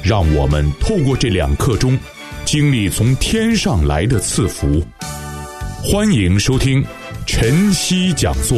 让我们透过这2刻钟，经历从天上来的赐福。欢迎收听晨曦讲座。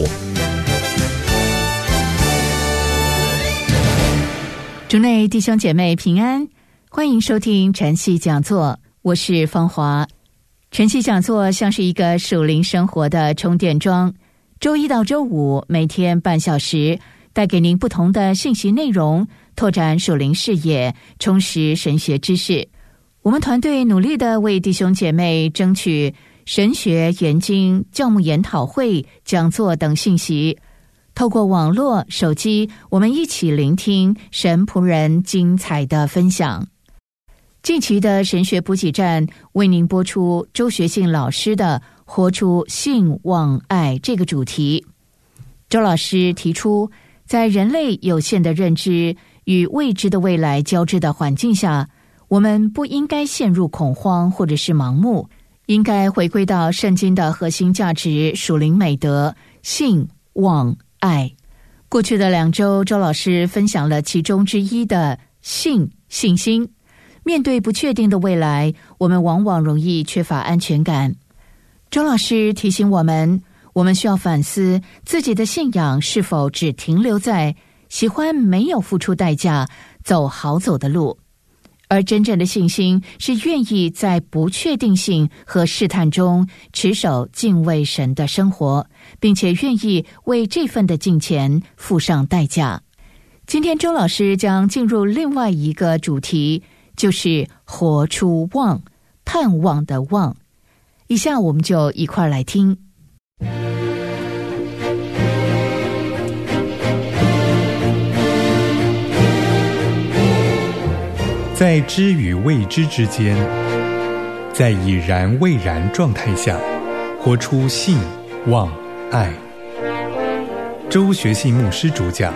主内弟兄姐妹平安，欢迎收听晨曦讲座，我是芳华。晨曦讲座像是一个属灵生活的充电桩，周一到周五每天半小时，带给您不同的信息内容，拓展属灵视野，充实神学知识。我们团队努力地为弟兄姐妹争取神学研经、教牧研讨会、讲座等信息。透过网络、手机，我们一起聆听神仆人精彩的分享。近期的神学补给站为您播出周学信老师的活出信望爱这个主题。周老师提出，在人类有限的认知与未知的未来交织的环境下，我们不应该陷入恐慌或者是盲目，应该回归到圣经的核心价值属灵美德信望爱。过去的2周，周老师分享了其中之一的信心。面对不确定的未来，我们往往容易缺乏安全感。周老师提醒我们需要反思自己的信仰是否只停留在喜欢没有付出代价走好走的路，而真正的信心是愿意在不确定性和试探中持守敬畏神的生活，并且愿意为这份的敬虔付上代价。今天周老师将进入另外一个主题，就是活出望，盼望的望。以下我们就一块来听。 在知与未知之间，在已然未然状态下，活出信望爱。周学信牧师主讲。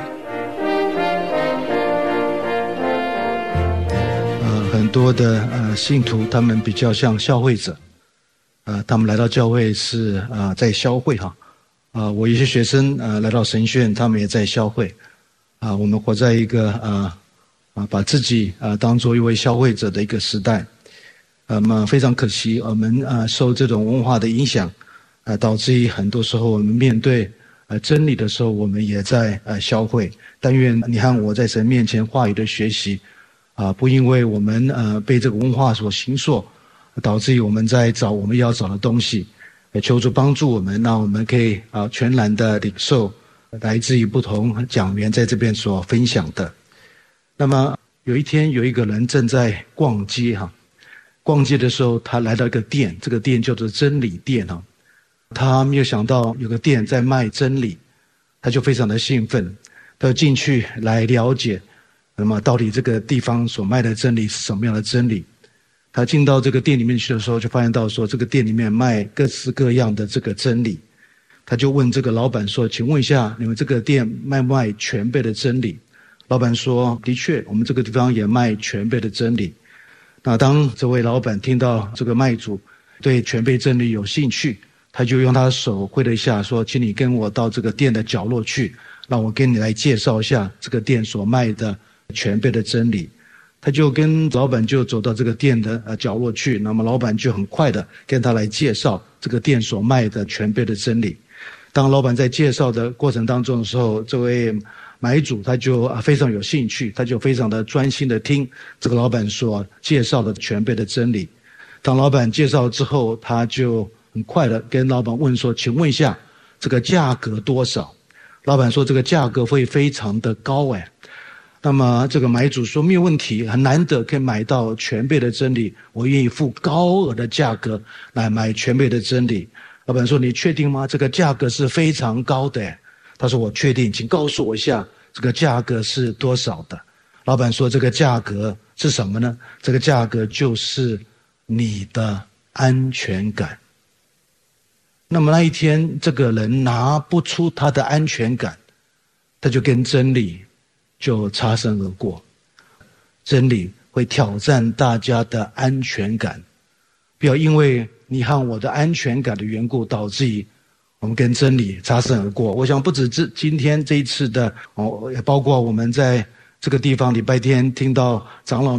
很多的信徒他们比较像消费者，他们来到教会是在消费哈。我一些学生来到神学院，他们也在消费。我们活在一个把自己当作一位消费者的一个时代。非常可惜，我们受这种文化的影响，导致于很多时候我们面对真理的时候，我们也在消费。但愿你和我在神面前话语的学习。不因为我们被这个文化所形塑，导致于我们在找我们要找的东西，求主帮助我们，让我们可以全然的领受来自于不同讲员在这边所分享的。那么有一天有一个人正在逛街逛街的时候，他来到一个店，这个店叫做真理店他没有想到有个店在卖真理，他就非常的兴奋，他就进去来了解。那么到底这个地方所卖的真理是什么样的真理？他进到这个店里面去的时候，就发现到说这个店里面卖各式各样的这个真理。他就问这个老板说，请问一下，你们这个店卖不卖全备的真理？老板说，的确，我们这个地方也卖全备的真理。那当这位老板听到这个卖主对全备真理有兴趣，他就用他的手挥了一下说，请你跟我到这个店的角落去，让我跟你来介绍一下这个店所卖的全备的真理。他就跟老板就走到这个店的角落去，那么老板就很快的跟他来介绍这个店所卖的全备的真理。当老板在介绍的过程当中的时候，这位买主他就非常有兴趣，他就非常的专心的听这个老板所介绍的全备的真理。当老板介绍之后，他就很快的跟老板问说，请问一下这个价格多少？老板说这个价格会非常的高那么这个买主说没有问题，很难得可以买到全备的真理，我愿意付高额的价格来买全备的真理。老板说你确定吗？这个价格是非常高的他说我确定，请告诉我一下这个价格是多少的。老板说这个价格是什么呢？这个价格就是你的安全感。那么那一天这个人拿不出他的安全感，他就跟真理就擦身而过。真理会挑战大家的安全感，不要因为你和我的安全感的缘故，导致于我们跟真理擦身而过。我想不止今天这一次的也包括我们在这个地方礼拜天听到长老